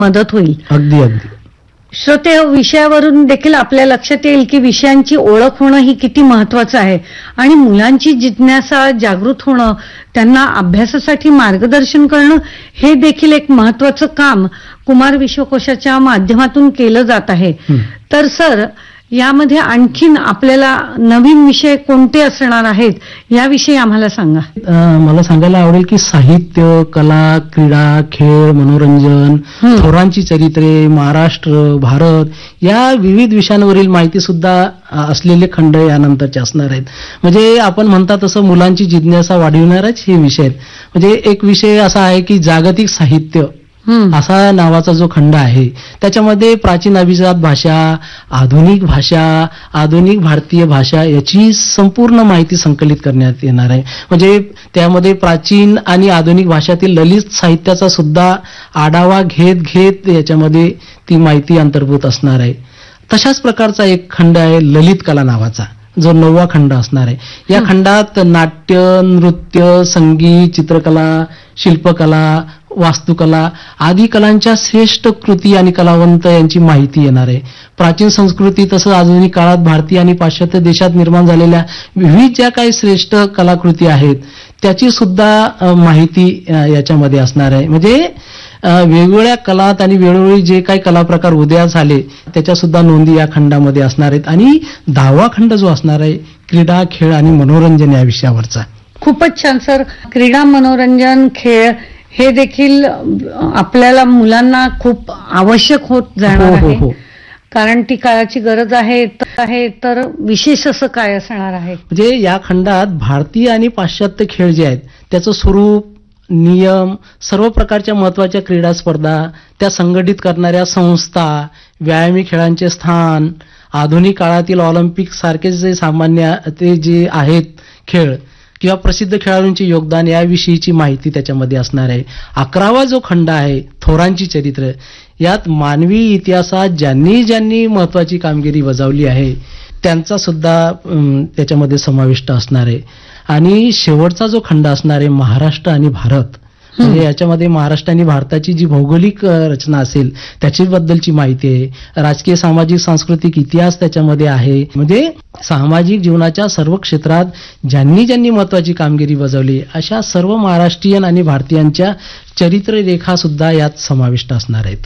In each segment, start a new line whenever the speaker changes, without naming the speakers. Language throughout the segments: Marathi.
मदत होईल.
अगदी अगदी.
श्रोते, विषयावरून देखील आपल्या लक्षात येईल की विषयांची ओळख होणं ही किती महत्वाचं आहे आणि मुलांची जिज्ञासा जागृत होणं, त्यांना अभ्यासासाठी मार्गदर्शन करणं हे देखील एक महत्वाचं काम कुमार विश्वकोशाच्या माध्यमातून केलं जात आहे. तर सर, यामध्ये आणखीन आपल्याला नवीन विषय कोणते असणार आहेत याविषयी आम्हाला सांगा.
मला सांगायला आवडेल की साहित्य, कला, क्रीडा, खेळ, मनोरंजन, थोरांची चरित्रे, महाराष्ट्र, भारत या विविध विषयांवरील माहिती सुद्धा असलेले खंड यानंतरचे असणार आहेत. म्हणजे आपण म्हणता तसं मुलांची जिज्ञासा वाढविणारच हे विषय आहेत. म्हणजे एक विषय असा आहे की जागतिक साहित्य असा नावाचा जो खंड आहे, त्याच्यामध्ये प्राचीन अभिजात भाषा, आधुनिक भाषा, आधुनिक भारतीय भाषा याची संपूर्ण माहिती संकलित करण्यात येणार आहे. म्हणजे त्यामध्ये प्राचीन आणि आधुनिक भाषातील ललित साहित्याचा सुद्धा आढावा घेत याच्यामध्ये ती माहिती अंतर्भूत असणार आहे. तशाच प्रकारचा एक खंड आहे ललित कला नावाचा, जो 9वा खंड असणार आहे. या खंडात नाट्य, नृत्य, संगीत, चित्रकला, शिल्पकला, वास्तुकला आदी कलांच्या श्रेष्ठ कृती आणि कलावंत यांची माहिती येणार आहे. प्राचीन संस्कृती तसंच आधुनिक काळात भारतीय आणि पाश्चात्य देशात निर्माण झालेल्या विविध ज्या काही श्रेष्ठ कलाकृती आहेत त्याची सुद्धा माहिती याच्यामध्ये असणार आहे. म्हणजे वेगवेगळ्या कलात आणि वेळोवेळी जे काही कलाप्रकार उदयास आले त्याच्या सुद्धा नोंदी या खंडामध्ये असणार आहेत. आणि 10वा खंड जो असणार आहे क्रीडा, खेळ आणि मनोरंजन या विषयावरचा.
खूपच छान सर. क्रीडा, मनोरंजन, खेळ हे देखील आपल्याला मुलांना खूप आवश्यक होत जाणार आहे, कारण ती काळाची गरज आहे. तर विशेष असं काय असणार आहे?
म्हणजे या खंडात भारतीय आणि पाश्चात्य खेळ जे आहेत त्याचं स्वरूप, नियम, सर्व प्रकारच्या महत्वाच्या क्रीडा स्पर्धा, त्या संघटित करणाऱ्या संस्था, व्यायामी खेळांचे स्थान, आधुनिक काळातील ऑलिम्पिक सारखे जे सामान्य ते जे आहेत खेळ किंवा प्रसिद्ध खेळाडूंचे योगदान याविषयीची माहिती त्याच्यामध्ये असणार आहे. 11वा जो खंड आहे थोरांची चरित्र, यात मानवी इतिहासात ज्यांनी महत्वाची कामगिरी बजावली आहे त्यांचा सुद्धा त्याच्यामध्ये समाविष्ट असणार आहे. आणि शेवटचा जो खंड असणार आहे महाराष्ट्र आणि भारत, म्हणजे याच्यामध्ये महाराष्ट्र आणि भारताची जी भौगोलिक रचना असेल त्याच्याबद्दलची माहिती आहे. राजकीय, सामाजिक, सांस्कृतिक इतिहास त्याच्यामध्ये आहे. म्हणजे सामाजिक जीवनाच्या सर्व क्षेत्रात ज्यांनी महत्वाची कामगिरी बजावली अशा सर्व महाराष्ट्रीयन आणि भारतीयांच्या चरित्ररेखा सुद्धा यात समाविष्ट असणार आहेत.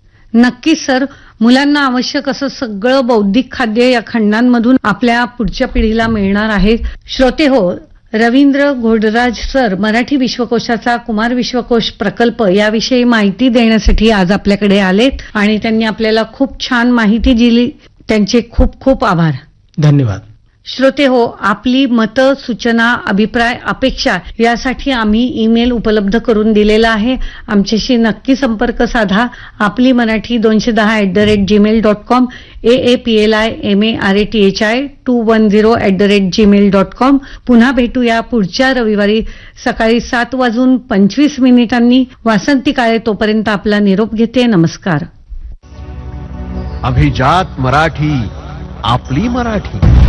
नक्कीच सर. मुलांना आवश्यक असं सगळं बौद्धिक खाद्य या खंडांमधून आपल्या पुढच्या पिढीला मिळणार आहे. श्रोते हो, रवींद्र घोडराज सर मराठी विश्वकोशाचा कुमार विश्वकोश प्रकल्प याविषयी माहिती देण्यासाठी आज आपल्याकडे आलेत आणि त्यांनी आपल्याला खूप छान माहिती दिली. त्यांचे खूप खूप आभार.
धन्यवाद.
श्रोते हो, आपली मतं, सूचना, अभिप्राय, अपेक्षा यासाठी आम्ही ईमेल उपलब्ध करून दिलेला आहे. आमच्याशी नक्की संपर्क साधा. आपली मराठी 210@gmail.com, AAPLIMARATHI210@gmail.com. पुन्हा भेटूया पुढच्या रविवारी सकाळी 7:25 वासंती काळे. तोपर्यंत आपला निरोप घेते. नमस्कार.
अभिजात मराठी, आपली मराठी.